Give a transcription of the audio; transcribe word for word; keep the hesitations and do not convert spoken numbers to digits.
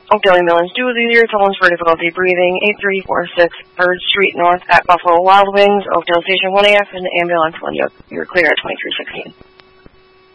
Oakdale Ambulance, do with your tones for difficulty breathing, eight three four six third Street North at Buffalo Wild Wings, Oakdale Station one A F, and ambulance when you're, you're clear at twenty-three sixteen.